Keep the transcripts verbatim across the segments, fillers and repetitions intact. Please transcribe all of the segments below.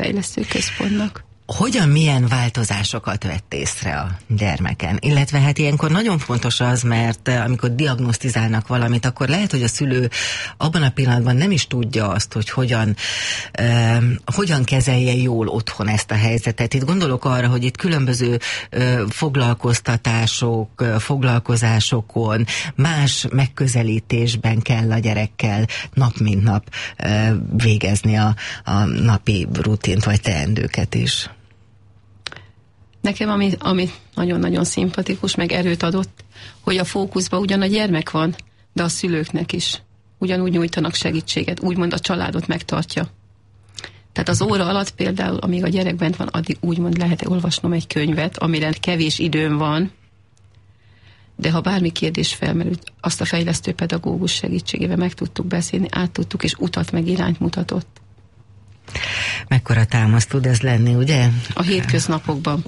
fejlesztő központnak. Hogyan, milyen változásokat vett észre a gyermeken? Illetve hát ilyenkor nagyon fontos az, mert amikor diagnosztizálnak valamit, akkor lehet, hogy a szülő abban a pillanatban nem is tudja azt, hogy hogyan, eh, hogyan kezelje jól otthon ezt a helyzetet. Itt gondolok arra, hogy itt különböző eh, foglalkoztatások, eh, foglalkozásokon, más megközelítésben kell a gyerekkel nap mint nap eh, végezni a, a napi rutint vagy teendőket is. Nekem, ami, ami nagyon-nagyon szimpatikus, meg erőt adott, hogy a fókuszban ugyan a gyermek van, de a szülőknek is ugyanúgy nyújtanak segítséget, úgymond a családot megtartja. Tehát az óra alatt például, amíg a gyerek bent van, addig úgymond lehet olvasnom egy könyvet, amire kevés időm van, de ha bármi kérdés felmerült, azt a fejlesztő pedagógus segítségével meg tudtuk beszélni, át tudtuk, és utat meg irányt mutatott. Mekkora támasz tud ez lenni, ugye? A hétköznapokban.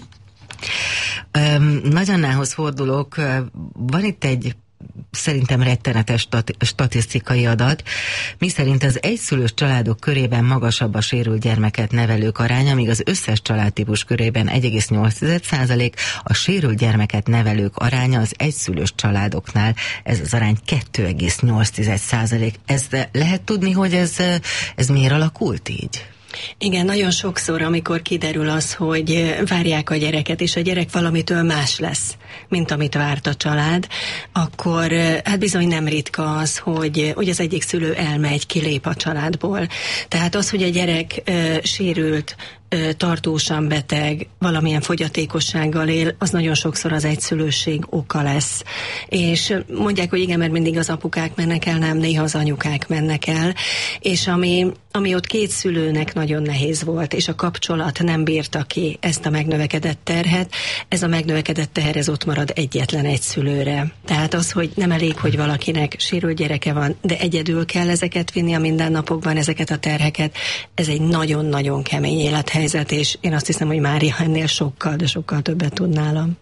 Um, Nagyannához fordulok, van itt egy szerintem rettenetes stati- statisztikai adat, miszerint az egyszülős családok körében magasabb a sérült gyermeket nevelők aránya, míg az összes családtípus körében egy egész nyolc százalék, a sérült gyermeket nevelők aránya az egyszülős családoknál, ez az arány kettő egész nyolc százalék. Ez lehet tudni, hogy ez, ez miért alakult így? Igen, nagyon sokszor, amikor kiderül az, hogy várják a gyereket, és a gyerek valamitől más lesz, mint amit várt a család, akkor hát bizony nem ritka az, hogy, hogy az egyik szülő elmegy, kilép a családból. Tehát az, hogy a gyerek ö, sérült, ö, tartósan beteg, valamilyen fogyatékossággal él, az nagyon sokszor az egyszülőség oka lesz. És mondják, hogy igen, mert mindig az apukák mennek el, nem, néha az anyukák mennek el, és ami, ami ott két szülőnek nagyon nehéz volt, és a kapcsolat nem bírta ki ezt a megnövekedett terhet, ez a megnövekedett teher, ez ott marad egyetlen egy szülőre. Tehát az, hogy nem elég, hogy valakinek sérült gyereke van, de egyedül kell ezeket vinni a mindennapokban, ezeket a terheket, ez egy nagyon-nagyon kemény élethelyzet, és én azt hiszem, hogy Mária ennél sokkal, de sokkal többet tud nálam.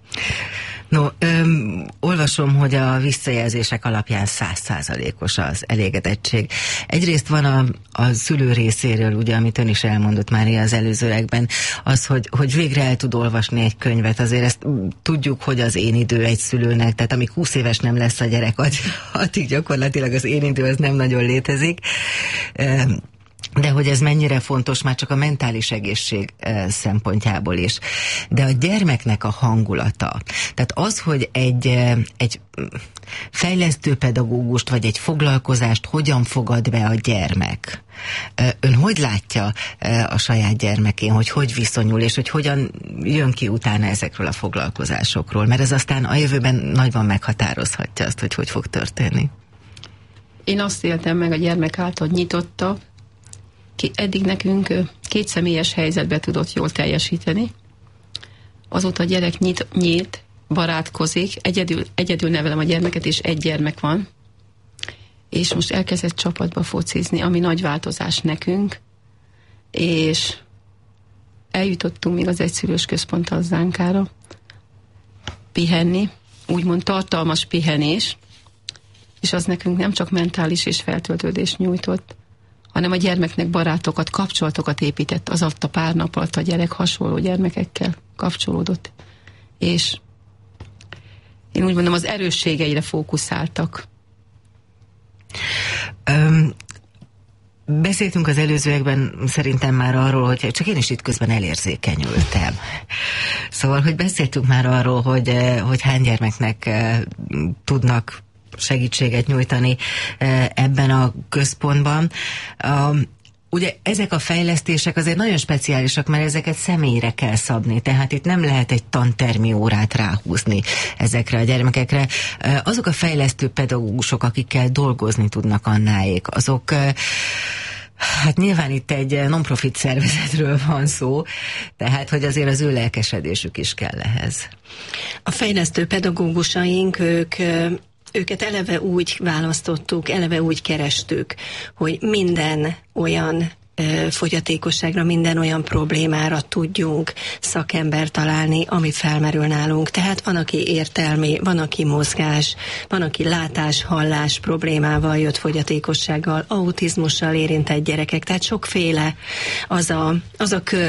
No, öm, olvasom, hogy a visszajelzések alapján száz százalékos az elégedettség. Egyrészt van a, a szülő részéről, ugye, amit ön is elmondott Mária az előzőekben, az, hogy, hogy végre el tud olvasni egy könyvet. Azért ezt tudjuk, hogy az én idő egy szülőnek, tehát amíg húsz éves nem lesz a gyerek, addig gyakorlatilag az én idő az nem nagyon létezik. Öm, De hogy ez mennyire fontos már csak a mentális egészség e, szempontjából is. De a gyermeknek a hangulata, tehát az, hogy egy, e, egy fejlesztő pedagógust vagy egy foglalkozást hogyan fogad be a gyermek. E, ön hogy látja e, a saját gyermekén, hogy hogy viszonyul, és hogy hogyan jön ki utána ezekről a foglalkozásokról? Mert ez aztán a jövőben nagyban meghatározhatja azt, hogy hogy fog történni. Én azt éltem meg a gyermek által nyitotta, ki eddig nekünk két személyes helyzetbe tudott jól teljesíteni. Azóta a gyerek nyit, nyílt, barátkozik, egyedül, egyedül nevelem a gyermeket, és egy gyermek van. És most elkezdett csapatba focizni, ami nagy változás nekünk, és eljutottunk még az egyszülős központtal Zánkára pihenni, úgymond tartalmas pihenés, és az nekünk nem csak mentális és feltöltődést nyújtott, hanem a gyermeknek barátokat, kapcsolatokat épített, az alatt a pár nap alatt a gyerek hasonló gyermekekkel kapcsolódott. És én úgy mondom, az erősségeire fókuszáltak. Um, beszéltünk az előzőekben szerintem már arról, hogy csak én is itt közben elérzékenyültem. Szóval, hogy beszéltünk már arról, hogy, hogy hány gyermeknek tudnak segítséget nyújtani ebben a központban. Ugye ezek a fejlesztések azért nagyon speciálisak, mert ezeket személyre kell szabni, tehát itt nem lehet egy tantermi órát ráhúzni ezekre a gyermekekre. Azok a fejlesztő pedagógusok, akikkel dolgozni tudnak Annáék, azok... Hát nyilván itt egy non-profit szervezetről van szó, tehát hogy azért az ő lelkesedésük is kell ehhez. A fejlesztő pedagógusaink, ők... Őket eleve úgy választottuk, eleve úgy kerestük, hogy minden olyan fogyatékosságra, minden olyan problémára tudjunk szakember találni, ami felmerül nálunk. Tehát van, aki értelmi, van, aki mozgás, van, aki látás, hallás problémával jött, fogyatékossággal, autizmussal érintett gyerekek, tehát sokféle az a, az a kör,